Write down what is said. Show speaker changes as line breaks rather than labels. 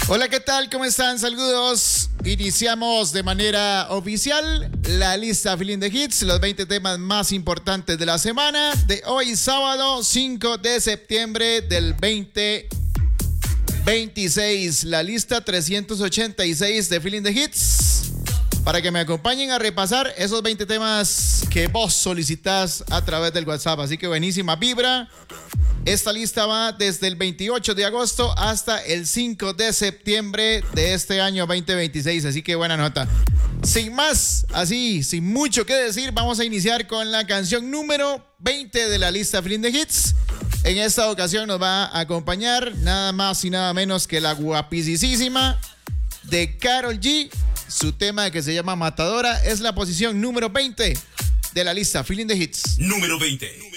Hola, ¿qué tal? ¿Cómo están? Saludos. Iniciamos de manera oficial la lista Feeling the Hits, los 20 temas más importantes de la semana de hoy, sábado 5 de septiembre del 2026. La lista 386 de Feeling the Hits, para que me acompañen a repasar esos 20 temas que vos solicitas a través del WhatsApp. Así que buenísima vibra. Esta lista va desde el 28 de agosto hasta el 5 de septiembre de este año 2026. Así que buena nota. Sin más, así, sin mucho que decir, vamos a iniciar con la canción número 20 de la lista Feeling the Hits. En esta ocasión nos va a acompañar nada más y nada menos que la guapísima de Karol G. Su tema, que se llama Matadora, es la posición número 20 de la lista Feeling the Hits.
Número 20.